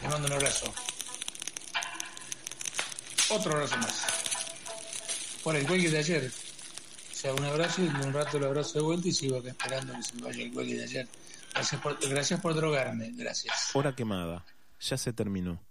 Te mando un abrazo. Otro abrazo más. Por el cuelgue de ayer. O sea, un abrazo y un rato lo abrazo de vuelta y sigo acá esperando que se me vaya el cuelgue de ayer. Gracias por drogarme. Gracias. Hora quemada. Ya se terminó.